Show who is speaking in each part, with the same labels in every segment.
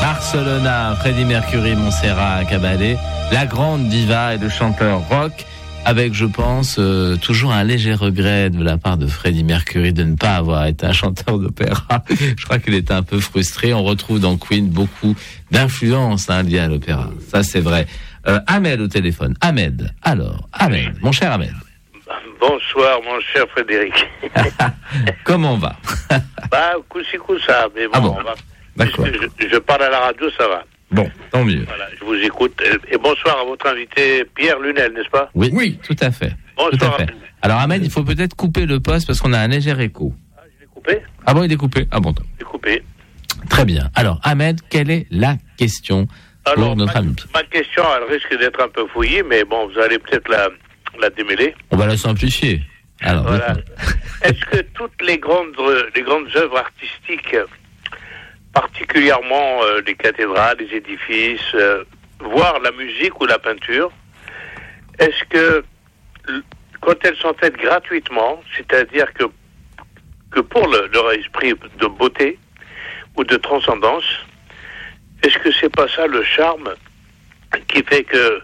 Speaker 1: Barcelona, Freddie Mercury, Montserrat Caballé, la grande diva et le chanteur rock, avec, je pense, toujours un léger regret de la part de Freddie Mercury de ne pas avoir été un chanteur d'opéra. Je crois qu'il était un peu frustré. On retrouve dans Queen beaucoup d'influences liées à l'opéra. Ça, c'est vrai. Ahmed au téléphone. Ahmed, alors, Ahmed, mon cher Ahmed.
Speaker 2: Bonsoir, mon cher Frédéric.
Speaker 1: Comment on va?
Speaker 2: Coup-ci, coup-ça, mais bon, on va.
Speaker 1: D'accord.
Speaker 2: Je parle à la radio, ça va.
Speaker 1: Bon, tant mieux.
Speaker 2: Voilà, je vous écoute. Et bonsoir à votre invité, Pierre Lunel, n'est-ce pas?
Speaker 1: Oui, tout à fait.
Speaker 2: Bonsoir.
Speaker 1: Tout à fait. Alors, Ahmed, il faut peut-être couper le poste parce qu'on a un léger écho.
Speaker 2: Ah, je l'ai coupé?
Speaker 1: Ah bon, il est coupé? Ah bon.
Speaker 2: Je l'ai coupé.
Speaker 1: Très bien. Alors, Ahmed, quelle est la question pour notre ami?
Speaker 2: Ma question, elle risque d'être un peu fouillée, mais bon, vous allez peut-être la démêler.
Speaker 1: On va la simplifier. Alors,
Speaker 2: voilà. Est-ce que toutes les grandes œuvres artistiques, particulièrement les cathédrales, les édifices, voire la musique ou la peinture, est-ce que quand elles sont faites gratuitement, c'est-à-dire que pour leur esprit de beauté ou de transcendance, est-ce que c'est pas ça le charme qui fait que,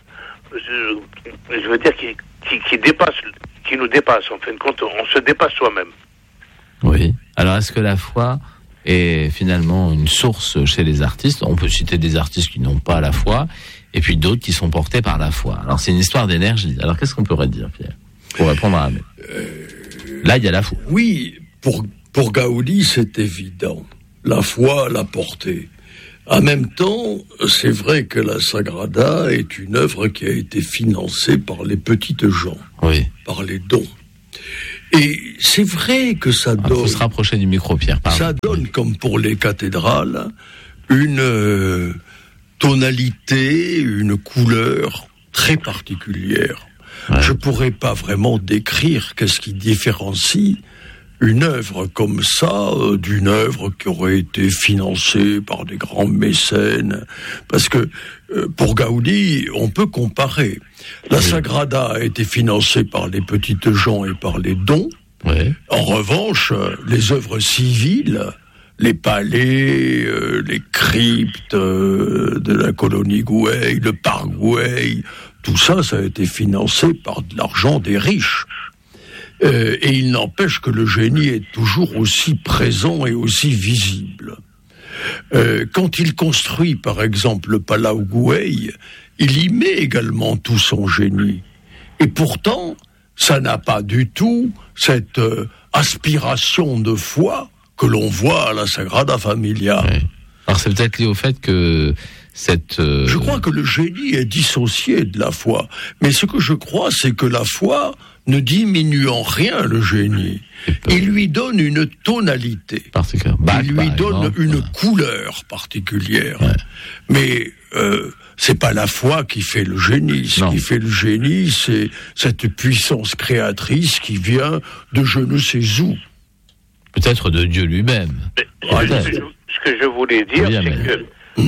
Speaker 2: je veux dire, qui dépasse, qui nous dépasse, en fin de compte, on se dépasse soi-même.
Speaker 1: Oui. Alors, est-ce que la foi est finalement une source chez les artistes? On peut citer des artistes qui n'ont pas la foi, et puis d'autres qui sont portés par la foi. Alors, c'est une histoire d'énergie. Alors, qu'est-ce qu'on pourrait dire, Pierre, pour répondre à Ahmed? Là, il y a la foi.
Speaker 3: Oui, pour Gaudi, c'est évident. La foi l'a porté. En même temps, c'est vrai que la Sagrada est une œuvre qui a été financée par les petites gens,
Speaker 1: oui,
Speaker 3: par les dons. Et c'est vrai que ça donne...
Speaker 1: Il faut se rapprocher du micro, Pierre. Pardon.
Speaker 3: Ça donne, comme pour les cathédrales, une tonalité, une couleur très particulière. Ouais. Je pourrais pas vraiment décrire qu'est-ce qui différencie une œuvre comme ça d'une œuvre qui aurait été financée par des grands mécènes. Parce que pour Gaudi, on peut comparer. La Sagrada a été financée par les petites gens et par les dons.
Speaker 1: Oui.
Speaker 3: En revanche, les œuvres civiles, les palais, les cryptes de la colonie Güell, le parc Güell, tout ça, ça a été financé par de l'argent des riches. Et il n'empêche que le génie est toujours aussi présent et aussi visible. Quand il construit, par exemple, le Palau Güell, il y met également tout son génie. Et pourtant, ça n'a pas du tout cette aspiration de foi que l'on voit à la Sagrada Familia.
Speaker 1: Oui. Alors c'est peut-être lié au fait que
Speaker 3: Je crois que le génie est dissocié de la foi. Mais ce que je crois, c'est que la foi ne diminue en rien le génie. Il lui donne une tonalité. Il lui donne une couleur particulière. Ouais. Mais c'est pas la foi qui fait le génie. Ce qui fait le génie, c'est cette puissance créatrice qui vient de je ne sais où.
Speaker 1: Peut-être de Dieu lui-même.
Speaker 2: Ce que je voulais dire, c'est que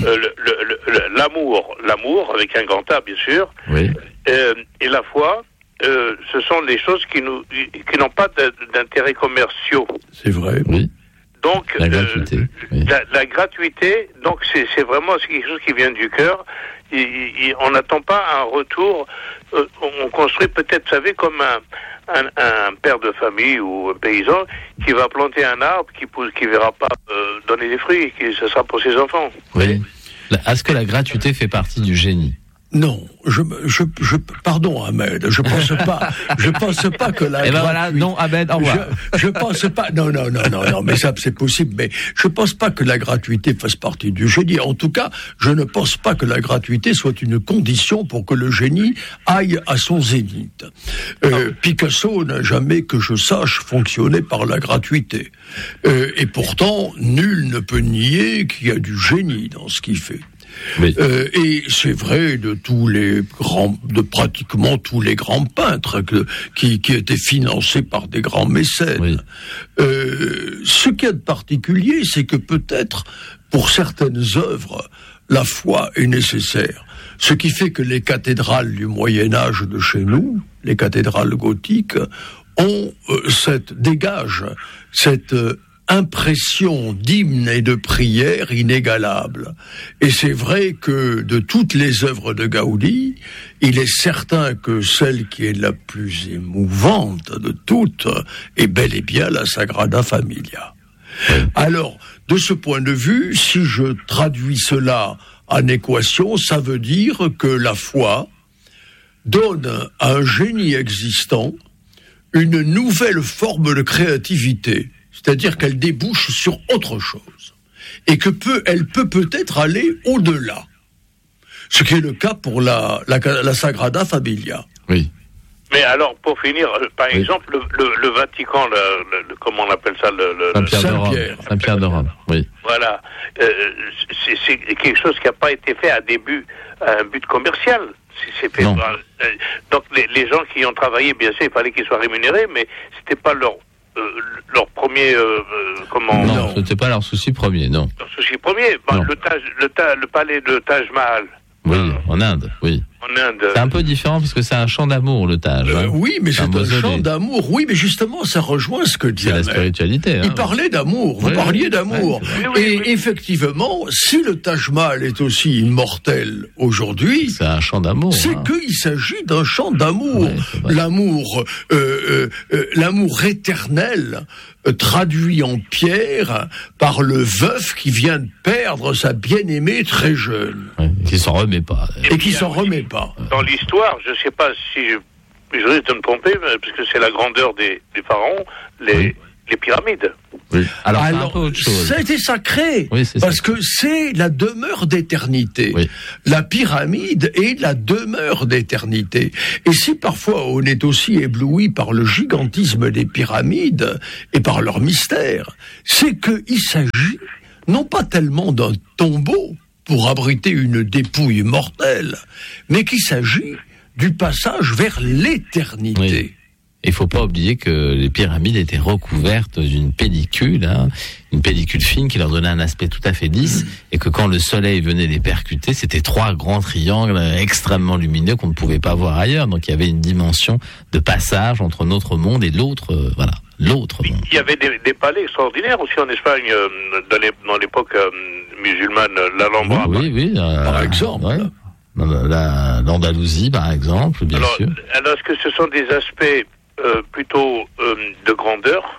Speaker 2: l'amour avec un grand A, bien sûr,
Speaker 1: oui.
Speaker 2: Et la foi, ce sont des choses qui n'ont pas d'intérêts commerciaux.
Speaker 3: C'est vrai.
Speaker 1: Oui.
Speaker 2: Donc
Speaker 1: la gratuité. Oui.
Speaker 2: La gratuité, donc c'est vraiment quelque chose qui vient du cœur. On n'attend pas un retour. On construit peut-être, vous savez, comme un père de famille ou un paysan qui va planter un arbre qui verra pas donner des fruits, ce sera pour ses enfants.
Speaker 1: Oui. Est-ce que la gratuité fait partie du génie?
Speaker 3: Non, pardon Ahmed, je pense pas que la.
Speaker 1: Eh ben voilà, non Ahmed, au revoir.
Speaker 3: Je pense pas, non, mais ça c'est possible, mais je pense pas que la gratuité fasse partie du génie. En tout cas, je ne pense pas que la gratuité soit une condition pour que le génie aille à son zénith. Picasso n'a jamais, que je sache, fonctionné par la gratuité. Et pourtant, nul ne peut nier qu'il y a du génie dans ce qu'il fait.
Speaker 1: Oui.
Speaker 3: Et c'est vrai de pratiquement tous les grands peintres qui étaient financés par des grands mécènes.
Speaker 1: Oui.
Speaker 3: Ce qu'il y a de particulier, c'est que peut-être pour certaines œuvres, la foi est nécessaire. Ce qui fait que les cathédrales du Moyen-Âge de chez nous, les cathédrales gothiques, dégagent cette impression d'hymne et de prière inégalable. Et c'est vrai que de toutes les œuvres de Gaudi, il est certain que celle qui est la plus émouvante de toutes est bel et bien la Sagrada Familia. Alors, de ce point de vue, si je traduis cela en équation, ça veut dire que la foi donne à un génie existant une nouvelle forme de créativité, c'est-à-dire qu'elle débouche sur autre chose, et elle peut peut-être aller au-delà, ce qui est le cas pour la Sagrada Familia.
Speaker 1: Oui.
Speaker 2: Mais alors, pour finir, par exemple, le Vatican, comment on appelle ça,
Speaker 1: Saint-Pierre de Rome, oui.
Speaker 2: Voilà, c'est quelque chose qui n'a pas été fait à un but commercial. C'est fait donc les gens qui ont travaillé, bien sûr, il fallait qu'ils soient rémunérés, mais c'était pas leur premier
Speaker 1: Non, c'était pas leur souci premier, non.
Speaker 2: Leur souci premier, le palais de Taj Mahal.
Speaker 1: Oui, en Inde, oui.
Speaker 2: En Inde.
Speaker 1: C'est un peu différent parce que c'est un chant d'amour, le Taj.
Speaker 3: Oui, mais c'est un chant d'amour. Oui, mais justement, ça rejoint ce que dit
Speaker 1: la spiritualité.
Speaker 3: Il parlait d'amour. Vous parliez d'amour. Et effectivement, si le Taj Mahal est aussi immortel aujourd'hui,
Speaker 1: c'est un chant d'amour.
Speaker 3: C'est qu'il s'agit d'un chant d'amour. L'amour éternel, traduit en pierre par le veuf qui vient de perdre sa bien-aimée très jeune.
Speaker 1: Qui s'en remet pas.
Speaker 3: Et qui s'en remet pas.
Speaker 2: Dans l'histoire, je ne sais pas si je risque de me tromper, parce que c'est la grandeur des pharaons, les pyramides.
Speaker 1: Oui. Alors c'est un peu autre chose.
Speaker 3: Ça a été sacré, parce que c'est la demeure d'éternité. Oui. La pyramide est la demeure d'éternité. Et si parfois on est aussi ébloui par le gigantisme des pyramides et par leur mystère, c'est qu'il s'agit non pas tellement d'un tombeau pour abriter une dépouille mortelle, mais qu'il s'agit du passage vers l'éternité.
Speaker 1: Oui. Il ne faut pas oublier que les pyramides étaient recouvertes d'une pellicule, une pellicule fine qui leur donnait un aspect tout à fait lisse, et que quand le soleil venait les percuter, c'était 3 grands triangles extrêmement lumineux qu'on ne pouvait pas voir ailleurs. Donc il y avait une dimension de passage entre notre monde et l'autre, l'autre monde. Il
Speaker 2: y avait des palais extraordinaires aussi en Espagne, dans l'époque musulmane, l'Alhambra.
Speaker 1: Oui,
Speaker 3: par exemple. Ouais.
Speaker 1: L'Andalousie, par exemple, bien sûr.
Speaker 2: Alors, est-ce que ce sont des aspects plutôt de grandeur,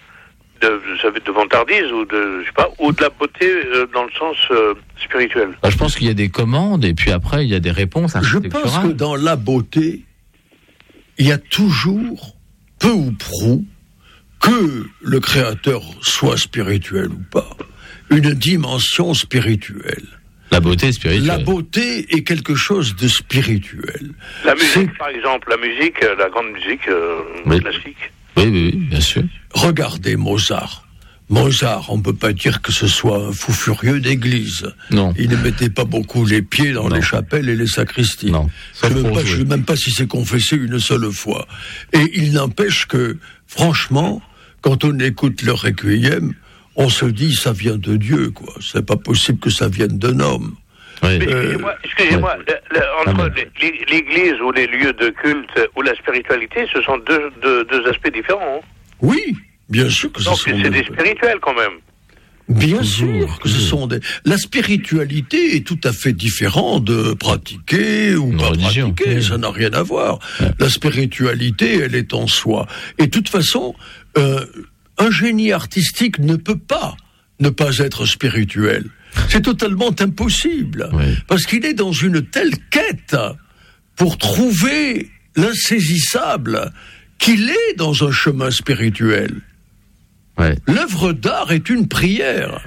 Speaker 2: de vantardise ou de la beauté dans le sens spirituel?
Speaker 1: Je pense qu'il y a des commandes et puis après il y a des réponses architecturales.
Speaker 3: Je pense que dans la beauté, il y a toujours, peu ou prou, que le créateur soit spirituel ou pas, une dimension spirituelle.
Speaker 1: La beauté spirituelle.
Speaker 3: La beauté est quelque chose de spirituel.
Speaker 2: La musique, par exemple, la grande musique classique.
Speaker 1: Oui, bien sûr.
Speaker 3: Regardez Mozart. Mozart, on ne peut pas dire que ce soit un fou furieux d'église.
Speaker 1: Non.
Speaker 3: Il ne mettait pas beaucoup les pieds dans les chapelles et les sacristies.
Speaker 1: Non.
Speaker 3: Je ne sais même pas si c'est confessé une seule fois. Et il n'empêche que, franchement, quand on écoute le requiem, on se dit, ça vient de Dieu, quoi. C'est pas possible que ça vienne d'un homme.
Speaker 1: Oui.
Speaker 2: Excusez-moi, entre l'église ou les lieux de culte ou la spiritualité, ce sont deux aspects différents. Hein.
Speaker 3: Oui, bien sûr que ce sont.
Speaker 2: Donc c'est des spirituels quand même.
Speaker 3: Bien sûr que ce sont des... La spiritualité est tout à fait différente de pratiquer ou pas pratiquer, ça n'a rien à voir. La spiritualité, elle est en soi. Et de toute façon... un génie artistique ne peut pas ne pas être spirituel. C'est totalement impossible. Oui. Parce qu'il est dans une telle quête pour trouver l'insaisissable qu'il est dans un chemin spirituel.
Speaker 1: Ouais.
Speaker 3: L'œuvre d'art est une prière.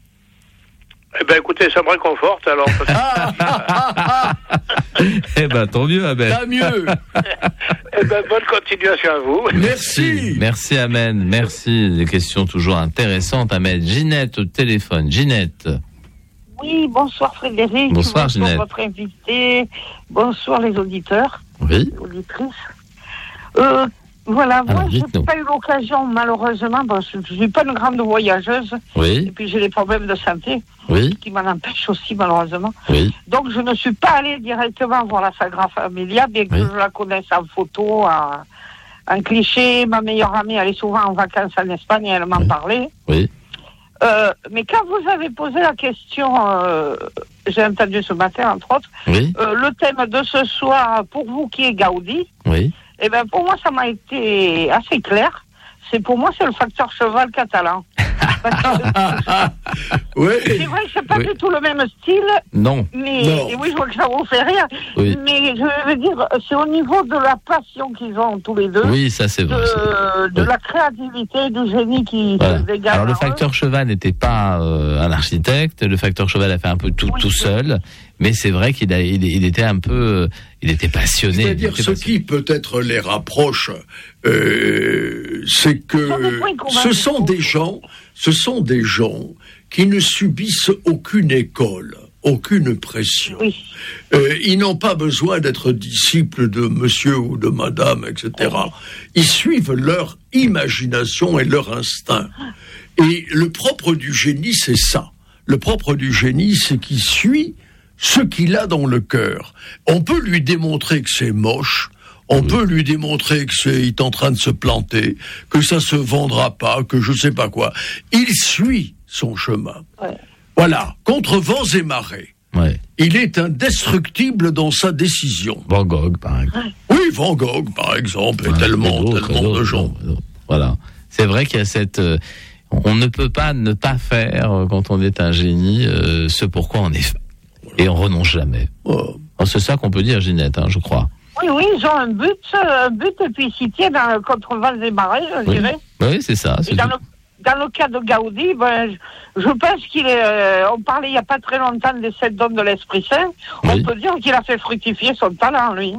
Speaker 2: Eh ben écoutez, ça me réconforte alors.
Speaker 1: Eh ben tant mieux, Ahmed.
Speaker 3: Tant mieux.
Speaker 2: Eh ben bonne continuation à vous.
Speaker 1: Merci Ahmed. Merci. Des questions toujours intéressantes, Ahmed. Ginette au téléphone. Ginette.
Speaker 4: Oui, bonsoir Frédéric.
Speaker 1: Bonsoir Ginette.
Speaker 4: Bonsoir votre invité. Bonsoir les auditeurs.
Speaker 1: Oui.
Speaker 4: Les auditrices. Voilà, moi, je n'ai pas eu l'occasion, malheureusement, parce que je ne suis pas une grande voyageuse.
Speaker 1: Oui.
Speaker 4: Et puis, j'ai des problèmes de santé.
Speaker 1: Oui.
Speaker 4: Qui m'en empêchent aussi, malheureusement.
Speaker 1: Oui.
Speaker 4: Donc, je ne suis pas allée directement voir la Sagrada Familia, bien que je la connaisse en photo, un cliché. Ma meilleure amie, elle est souvent en vacances en Espagne et elle m'en parlait.
Speaker 1: Oui.
Speaker 4: Mais quand vous avez posé la question, j'ai entendu ce matin, entre autres, le thème de ce soir, pour vous qui est Gaudi, eh ben, pour moi, ça m'a été assez clair. Pour moi, c'est le facteur cheval catalan.
Speaker 3: Oui.
Speaker 4: C'est vrai que c'est pas du tout le même style.
Speaker 1: Non.
Speaker 4: Mais et oui, je vois que ça vous fait rire. Oui. Mais je veux dire, c'est au niveau de la passion qu'ils ont tous les deux.
Speaker 1: Oui, ça c'est vrai.
Speaker 4: De la créativité, du génie qui se dégage.
Speaker 1: Alors le facteur cheval n'était pas un architecte. Le facteur cheval a fait un peu tout seul. Mais c'est vrai qu'il était un peu, il était passionné.
Speaker 3: C'est-à-dire, ce qui peut-être les rapproche, c'est que ce sont des gens qui ne subissent aucune école, aucune pression. Oui. Ils n'ont pas besoin d'être disciples de monsieur ou de madame, etc. Ils suivent leur imagination et leur instinct. Et le propre du génie, c'est ça. Le propre du génie, c'est qu'il suit ce qu'il a dans le cœur. On peut lui démontrer que c'est moche, on peut lui démontrer qu'il est en train de se planter, que ça se vendra pas, que je sais pas quoi. Il suit son chemin. Ouais. Voilà, contre vents et marées. Ouais. Il est indestructible dans sa décision.
Speaker 1: Van Gogh, par exemple.
Speaker 3: Oui, Van Gogh, par exemple, et tellement de gens.
Speaker 1: Voilà. C'est vrai qu'il y a cette... on ne peut pas ne pas faire, quand on est un génie, ce pourquoi on est fait. Et on renonce jamais. Oh. C'est ça qu'on peut dire, Ginette, je crois.
Speaker 4: Oui, ils ont un but et puis s'y tiennent contre vents et marées, je dirais.
Speaker 1: Oui, c'est ça.
Speaker 4: Et dans le cas de Gaudi, je pense qu'il est... on parlait il n'y a pas très longtemps des 7 dons de l'Esprit Saint. Oui. On peut dire qu'il a fait fructifier son talent, lui.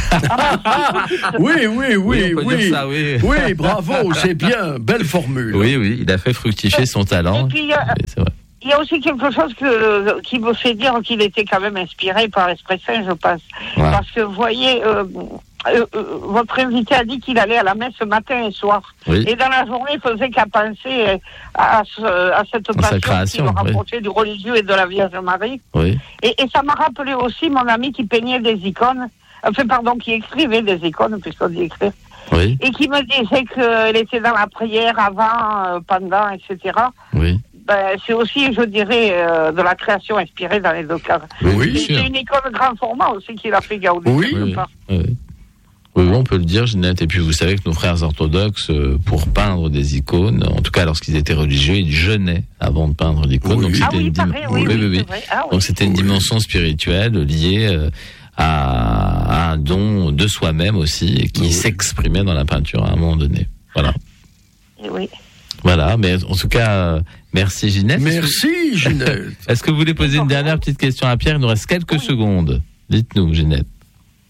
Speaker 3: Oui, bravo, c'est bien, belle formule.
Speaker 1: Oui, il a fait fructifier son talent.
Speaker 4: Et puis,
Speaker 1: c'est vrai.
Speaker 4: Il y a aussi quelque chose qui me fait dire qu'il était quand même inspiré par l'Esprit Saint, je pense. Ouais. Parce que, vous voyez, votre invité a dit qu'il allait à la messe matin et soir. Oui. Et dans la journée, il faisait qu'à penser à cette passion qui le rapprochait du religieux et de la Vierge Marie. Oui. Et ça m'a rappelé aussi mon ami qui peignait des icônes, qui écrivait des icônes, puisqu'on dit écrire. Oui. Et qui me disait qu'elle était dans la prière avant, pendant, etc. Oui. C'est aussi, je dirais, de la création inspirée dans les deux cas.
Speaker 3: Oui,
Speaker 4: c'est une icône grand format aussi qu'il a fait Gaudi.
Speaker 1: Oui, on peut le dire, Ginette. Et puis vous savez que nos frères orthodoxes, pour peindre des icônes, en tout cas lorsqu'ils étaient religieux, ils jeûnaient avant de peindre l'icône.
Speaker 3: Oui.
Speaker 1: Donc c'était une dimension spirituelle liée à un don de soi-même aussi, qui s'exprimait dans la peinture à un moment donné. Voilà.
Speaker 4: Oui.
Speaker 1: Voilà, mais en tout cas, merci Ginette.
Speaker 3: Merci Ginette.
Speaker 1: Est-ce que vous voulez poser une dernière petite question à Pierre ? Il nous reste quelques secondes. Dites-nous, Ginette.
Speaker 4: Pardon ?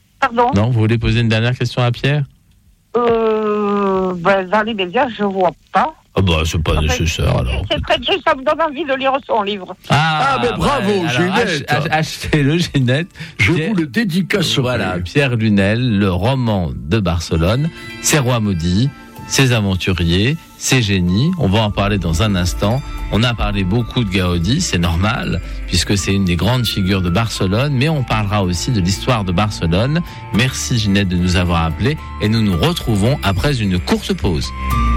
Speaker 1: Non, vous voulez poser une dernière question à Pierre ?
Speaker 4: Dans les médias, je ne vois pas.
Speaker 1: C'est pas nécessaire alors.
Speaker 4: C'est très bien, ça me donne envie de lire son livre.
Speaker 3: Bravo Ginette.
Speaker 1: Achetez-le Ginette.
Speaker 3: Je vous le dédicacerai.
Speaker 1: Voilà, Pierre Lunel, le roman de Barcelone, ses rois maudits, ses aventuriers, ses génies. On va en parler dans un instant. On a parlé beaucoup de Gaudi, c'est normal, puisque c'est une des grandes figures de Barcelone, mais on parlera aussi de l'histoire de Barcelone. Merci Ginette de nous avoir appelés et nous nous retrouvons après une courte pause.